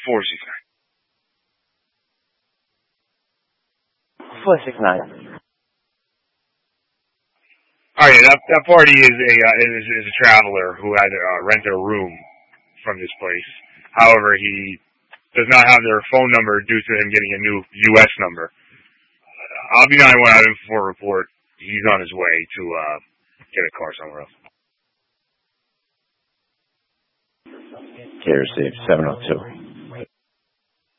469. Oh yeah, that party is a traveler who had rented a room from this place. However, he does not have their phone number due to him getting a new U.S. number. Avi 911 out in for a report. He's on his way to get a car somewhere else. Okay, received 702.